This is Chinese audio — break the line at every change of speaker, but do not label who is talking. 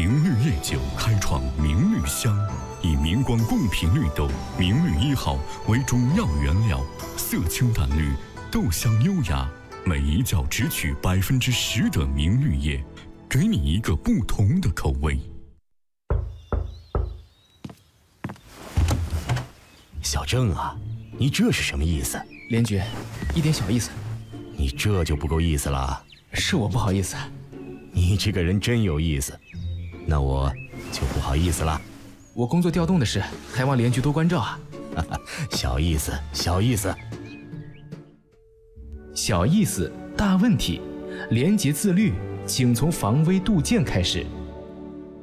明绿烈酒开创明绿香，以明光贡品绿豆明绿1号为主要原料，色清淡绿，豆香优雅，每一角只取10%的明绿叶，给你一个不同的口味。
小郑啊，你这是什么意思？
连局，一点小意思。
你这就不够意思了。
是我不好意思。
你这个人真有意思，那我就不好意思了。
我工作调动的事，还望连局多关照啊。
小意思，小意思。
小意思，大问题。廉洁自律，请从防微杜渐开始。